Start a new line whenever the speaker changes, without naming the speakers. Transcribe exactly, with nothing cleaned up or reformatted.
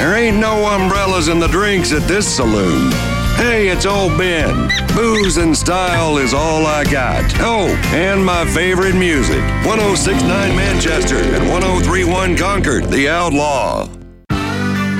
There ain't no umbrellas in the drinks at this saloon. Hey, it's old Ben. Booze and style is all I got. Oh, and my favorite music. one oh six point nine Manchester and one oh three point one Concord, The Outlaw.